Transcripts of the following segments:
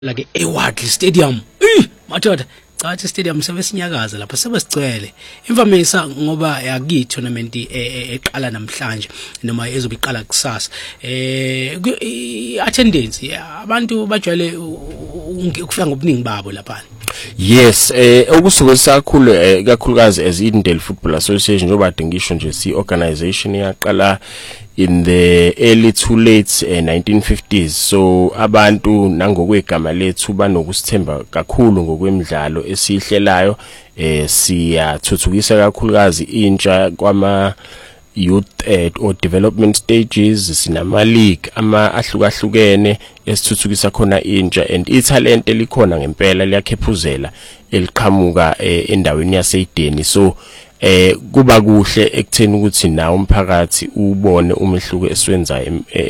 like eWardley Stadium madoda cha stadium sebesinyakaza lapha sebesicwele imvamisa ngoba yakithi tournament eqala namhlanje noma ezobiqala kusasa attendance abantu bajwayele ukufika ngobuningi babo lapha. Yes, okusukisa kakhulukazi as Edendale Football Association njoba ngisho nje si organization yaqala in the early to late 1950s, so abantu nangokwegama lethu banokusithemba kakhulu ngokwemidlalo esihlelayo, siyathuthukisa kakhulukazi intsha kwama youth or development stages, sinama league ahlukahlukene esithuthukisa khona intsha, and italent elikhona ngempela liyakhephuzela eliqhamuka endaweni yaseideni. So kuba kuhle ekutheni ukuthi nawo umphakathi ubone umehluko eswenza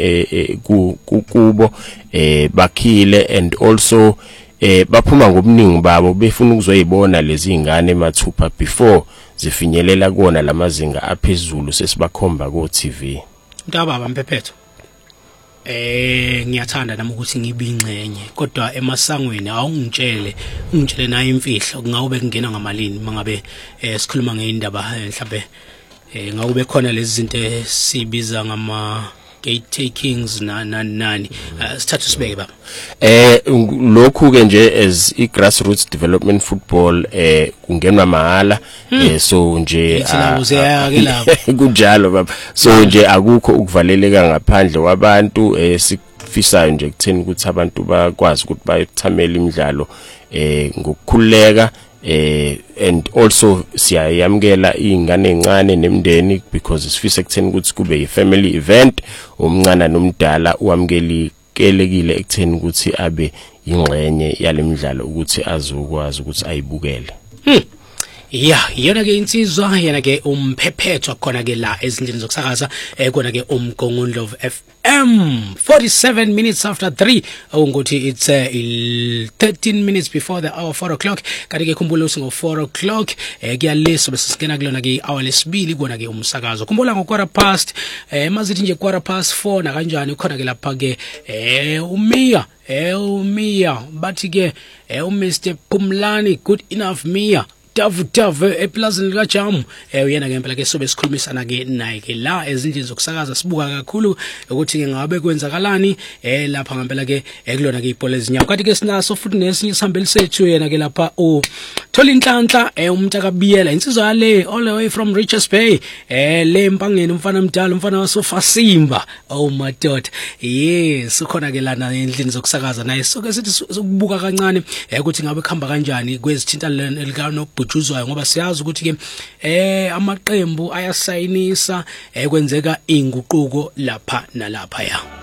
kubo bakhile, and also baphuma ngobuningi babo befuna ukuzoyibona lezi ingane mathupha before zifinyelela kuona lamazinga aphezulu sesibakhomba ko TV. Ntaba Mphephetho, ngiyathanda nami ukuthi ngibingcenye kodwa emasangweni awungitshele nayo imfihlo kungawube kungena ngamalini mangabe sikhuluma ngeindaba mhlawumbe ngawube khona lezi zinto sibiza ngama gate takings nani sithathu sibeke baba. Lokhu ke nje as I grassroots development football kungenwa mahala, so nje kunjalo baba, so nje akukho ukuvaleleka ngaphandle kwabantu, sifisayo nje kutheni ukuthi abantu bakwazi ukuthi bayithamela imidlalo ngokukhuleka, and also siyayamkela ingane encane nemndeni because sifisa ekutheni ukuthi kube family event, umncane nomdala uamkelekile ekutheni ukuthi abe ingxenye yalemidlalo ukuthi azokwazi ukuthi ayibukele. Yeah, yena ke insizwa yena ke Mphephetho khona ke la ezindlini zokusakaza khona ke Umgongondlovu FM 47 minutes after 3 ukuthi it's 13 minutes before the hour 4 o'clock. Kanti ke khumbula usingo 4 o'clock kuyaleso bese singena kulona ke hour lesibili kona ke umsakazo. Khumbula ngo 4:15 mazithi nje 4:4 na kanjani khona ke lapha ke Umia bathi ke Mr Pumlani good enough Mia Tavu eplazini lika Jamu uyena ke impela ke sobe sikhulumisana ke naye ke la ezindlini zokusakaza sibuka kakhulu ukuthi ke ngabe kwenzakalani lapha ngempela ke kulona ke ibhola ezinyawo. Kanti ke sinaso futhi nesinye isihambeli sethu yena ke lapha Thola Inhlanhla umuntu akabiyela insizwa yale all the way from Richards Bay le Mpangeni umfana mdala umfana wasofa Simba. Oh my god, yes ukhona ke lana endlini zokusakaza naye soke sithi sokubuka kancane ukuthi ngabe khamba kanjani kwezithinta elikano bhutshuzwayo ngoba siyazi ukuthi ke amaqembu ayasayinisa kwenzeka inguquko lapha nalapha ya.